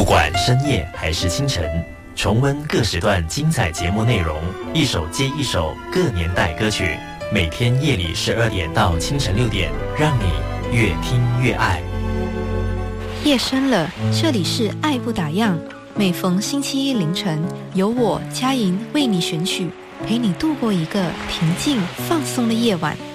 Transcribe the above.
不管深夜还是清晨，重温各时段精彩节目内容，一首接一首各年代歌曲，每天夜里12点到清晨6点，让你越听越爱。 夜深了，这里是爱不打烊，每逢星期一凌晨，由我佳莹为你选曲，陪你度过一个平静放松的夜晚。